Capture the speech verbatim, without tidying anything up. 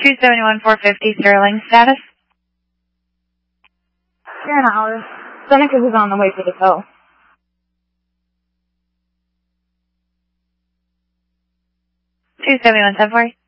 two seventy-one four fifty Sterling, status? Here an hour. Seneca is on the way for the tow. two seventy-one seven forty.